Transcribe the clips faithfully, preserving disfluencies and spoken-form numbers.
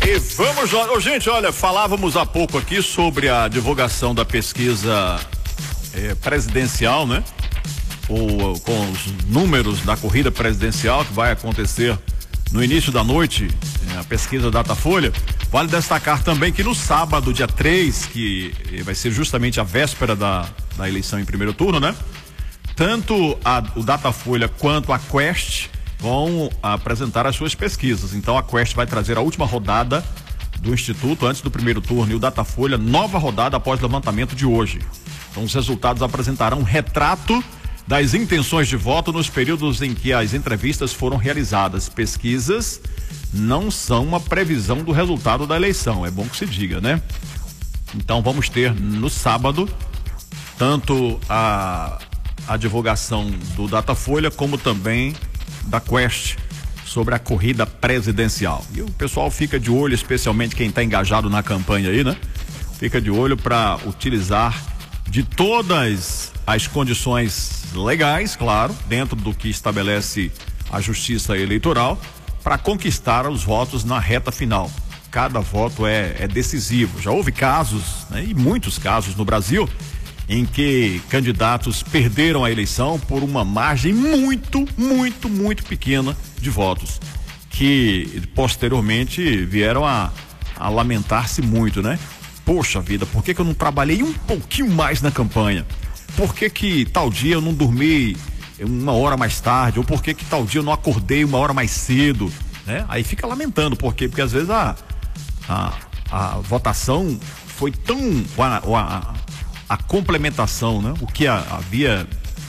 E vamos lá. Oh, gente, olha, falávamos há pouco aqui sobre a divulgação da pesquisa eh, presidencial, né? O, com os números da corrida presidencial que vai acontecer no início da noite, eh, a pesquisa Datafolha. Vale destacar também que no sábado, dia três, que vai ser justamente a véspera da, da eleição em primeiro turno, né? Tanto a, o Datafolha quanto a Quest vão apresentar as suas pesquisas. Então a Quest vai trazer a última rodada do Instituto antes do primeiro turno e o Datafolha, nova rodada após o levantamento de hoje. Então os resultados apresentarão um retrato das intenções de voto nos períodos em que as entrevistas foram realizadas. Pesquisas não são uma previsão do resultado da eleição, é bom que se diga, né? Então vamos ter no sábado tanto a, a divulgação do Datafolha como também da Quest sobre a corrida presidencial. E o pessoal fica de olho, especialmente quem está engajado na campanha aí, né? Fica de olho para utilizar de todas as condições legais, claro, dentro do que estabelece a Justiça Eleitoral, para conquistar os votos na reta final. Cada voto é, é decisivo. Já houve casos, né, e muitos casos no Brasil, em que candidatos perderam a eleição por uma margem muito, muito, muito pequena de votos, que posteriormente vieram a, a lamentar-se muito, né? Poxa vida, por que que eu não trabalhei um pouquinho mais na campanha? Por que que tal dia eu não dormi uma hora mais tarde? Ou por que que tal dia eu não acordei uma hora mais cedo? Né? Aí fica lamentando, por quê? Porque às vezes a, a, a votação foi tão... A, a, a complementação, né? O que a, havia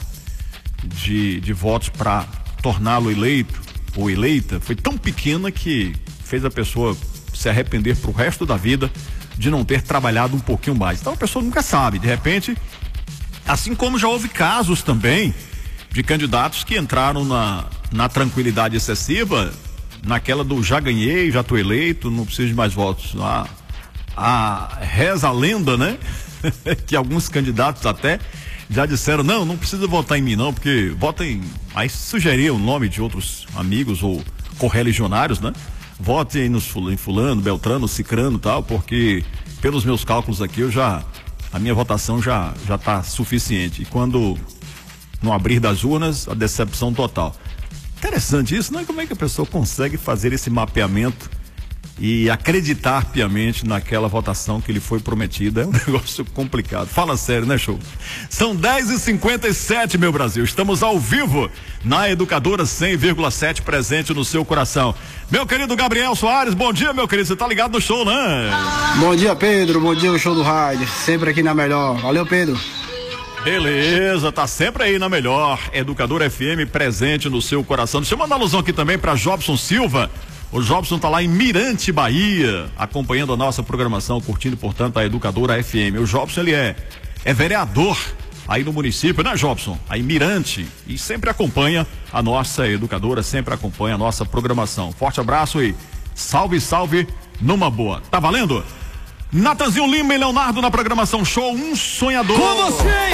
de, de votos para torná-lo eleito ou eleita foi tão pequena que fez a pessoa se arrepender pro resto da vida de não ter trabalhado um pouquinho mais. Então a pessoa nunca sabe, de repente, assim como já houve casos também de candidatos que entraram na, na tranquilidade excessiva, naquela do já ganhei, já tô eleito, não preciso de mais votos. A, a reza a lenda, né? Que alguns candidatos até já disseram, não, não precisa votar em mim não, porque votem, aí sugeriam o nome de outros amigos ou correligionários, né? Votem nos fulano, em fulano, beltrano, cicrano e tal, porque pelos meus cálculos aqui eu já, a minha votação já já tá suficiente. E quando no abrir das urnas, a decepção total. Interessante isso, né? Como é que a pessoa consegue fazer esse mapeamento e acreditar piamente naquela votação que lhe foi prometida? É um negócio complicado. Fala sério, né, show? São dez e cinquenta e sete, meu Brasil. Estamos ao vivo na Educadora cem vírgula sete, presente no seu coração. Meu querido Gabriel Soares, bom dia, meu querido. Você tá ligado no show, né? Bom dia, Pedro. Bom dia, o show do rádio. Sempre aqui na melhor. Valeu, Pedro. Beleza, tá sempre aí na melhor. Educadora F M, presente no seu coração. Deixa eu mandar alusão aqui também para Jobson Silva. O Jobson tá lá em Mirante, Bahia, acompanhando a nossa programação, curtindo, portanto, a Educadora F M. O Jobson, ele é, é vereador aí no município, né, Jobson? Aí Mirante, e sempre acompanha a nossa educadora, sempre acompanha a nossa programação. Forte abraço e salve, salve, numa boa. Tá valendo? Natanzinho Lima e Leonardo na programação Show Um Sonhador. Com você!